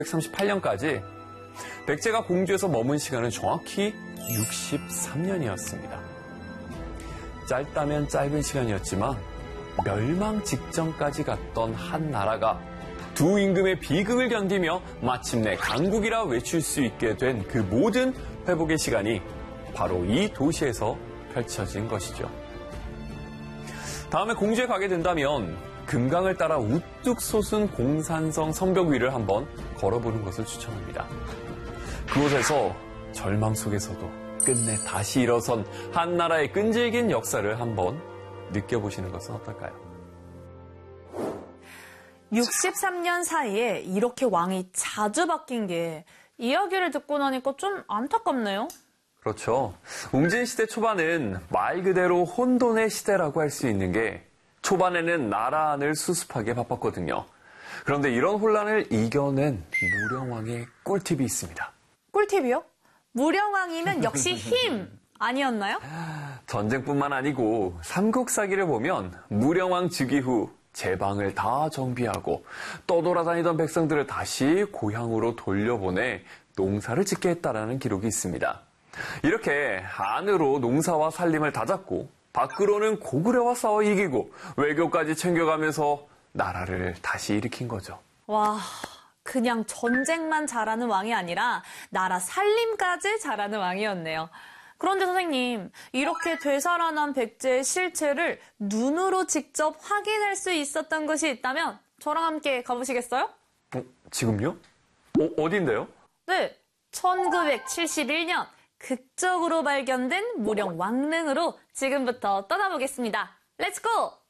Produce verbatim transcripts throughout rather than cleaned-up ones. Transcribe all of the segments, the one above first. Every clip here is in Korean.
천구백삼십팔 년까지 백제가 공주에서 머문 시간은 정확히 육십삼 년이었습니다. 짧다면 짧은 시간이었지만 멸망 직전까지 갔던 한 나라가 두 임금의 비극을 견디며 마침내 강국이라 외칠 수 있게 된 그 모든 회복의 시간이 바로 이 도시에서 펼쳐진 것이죠. 다음에 공주에 가게 된다면 금강을 따라 우뚝 솟은 공산성 성벽 위를 한번 걸어보는 것을 추천합니다. 그곳에서 절망 속에서도 끝내 다시 일어선 한 나라의 끈질긴 역사를 한번 느껴보시는 것은 어떨까요? 육십삼 년 사이에 이렇게 왕이 자주 바뀐 게 이야기를 듣고 나니까 좀 안타깝네요. 그렇죠. 웅진 시대 초반은 말 그대로 혼돈의 시대라고 할 수 있는 게 초반에는 나라 안을 수습하기에 바빴거든요. 그런데 이런 혼란을 이겨낸 무령왕의 꿀팁이 있습니다. 꿀팁이요? 무령왕이면 역시 힘 아니었나요? 전쟁뿐만 아니고 삼국사기를 보면 무령왕 즉위 후 제방을 다 정비하고 떠돌아다니던 백성들을 다시 고향으로 돌려보내 농사를 짓게 했다라는 기록이 있습니다. 이렇게 안으로 농사와 살림을 다잡고 밖으로는 고구려와 싸워 이기고 외교까지 챙겨가면서 나라를 다시 일으킨 거죠. 와, 그냥 전쟁만 잘하는 왕이 아니라 나라 살림까지 잘하는 왕이었네요. 그런데 선생님, 이렇게 되살아난 백제의 실체를 눈으로 직접 확인할 수 있었던 곳이 있다면 저랑 함께 가보시겠어요? 어, 지금요? 어, 어딘데요? 네, 천구백칠십일 년 극적으로 발견된 무령 왕릉으로 지금부터 떠나보겠습니다. 렛츠고!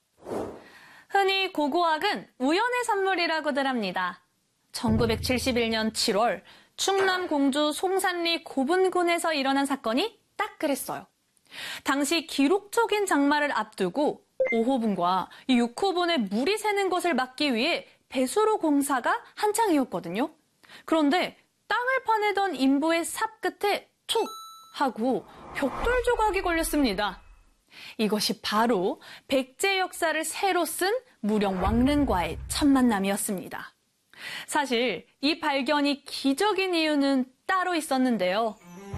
흔히 고고학은 우연의 산물이라고들 합니다. 천구백칠십일 년 칠월 충남 공주 송산리 고분군에서 일어난 사건이 딱 그랬어요. 당시 기록적인 장마를 앞두고 오 호분과 육 호분의 물이 새는 것을 막기 위해 배수로 공사가 한창이었거든요. 그런데 땅을 파내던 인부의 삽 끝에 툭 하고 벽돌 조각이 걸렸습니다. 이것이 바로 백제 역사를 새로 쓴 무령 왕릉과의 첫 만남이었습니다. 사실 이 발견이 기적인 이유는 따로 있었는데요.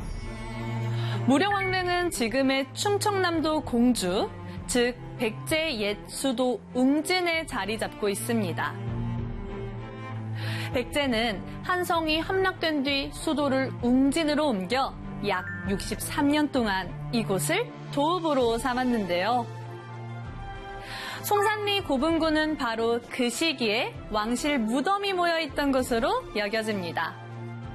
무령 왕릉은 지금의 충청남도 공주, 즉 백제 옛 수도 웅진에 자리 잡고 있습니다. 백제는 한성이 함락된 뒤 수도를 웅진으로 옮겨 약 육십삼 년 동안 이곳을 도읍으로 삼았는데요. 송산리 고분군은 바로 그 시기에 왕실 무덤이 모여있던 곳으로 여겨집니다.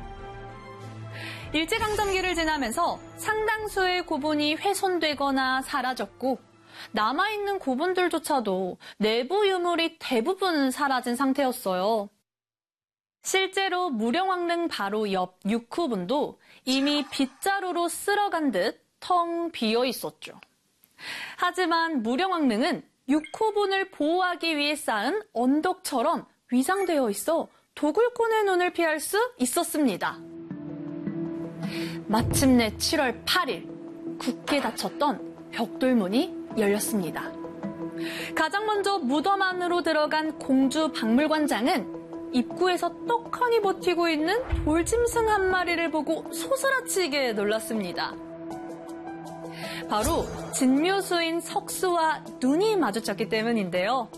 일제강점기를 지나면서 상당수의 고분이 훼손되거나 사라졌고 남아있는 고분들조차도 내부 유물이 대부분 사라진 상태였어요. 실제로 무령왕릉 바로 옆 육 호분도 이미 빗자루로 쓸어간 듯 텅 비어 있었죠. 하지만 무령왕릉은 육 호분을 보호하기 위해 쌓은 언덕처럼 위장되어 있어 도굴꾼의 눈을 피할 수 있었습니다. 마침내 칠월 팔일 굳게 닫혔던 벽돌문이 열렸습니다. 가장 먼저 무덤 안으로 들어간 공주 박물관장은 입구에서 떡하니 버티고 있는 돌짐승 한 마리를 보고 소스라치게 놀랐습니다. 바로 진묘수인 석수와 눈이 마주쳤기 때문인데요.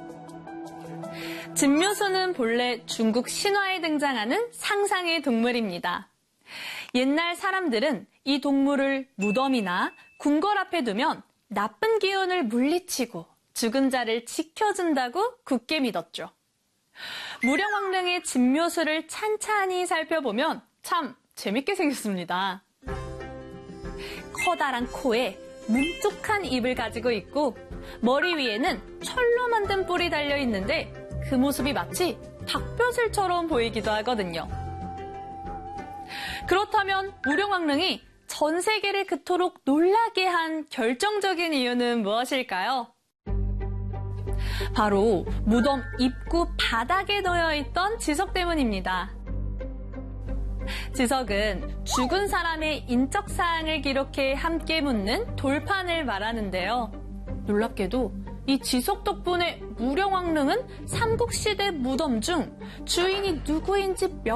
진묘수는 본래 중국 신화에 등장하는 상상의 동물입니다. 옛날 사람들은 이 동물을 무덤이나 궁궐 앞에 두면 나쁜 기운을 물리치고 죽은 자를 지켜준다고 굳게 믿었죠. 무령왕릉의 진묘수를 찬찬히 살펴보면 참 재밌게 생겼습니다. 커다란 코에 뭉툭한 입을 가지고 있고 머리 위에는 철로 만든 뿔이 달려있는데 그 모습이 마치 닭뼈슬처럼 보이기도 하거든요. 그렇다면 무령왕릉이 전 세계를 그토록 놀라게 한 결정적인 이유는 무엇일까요? 바로 무덤 입구 바닥에 놓여있던 지석 때문입니다. 지석은 죽은 사람의 인적사항을 기록해 함께 묻는 돌판을 말하는데요. 놀랍게도 이 지석 덕분에 무령왕릉은 삼국시대 무덤 중 주인이 누구인지 명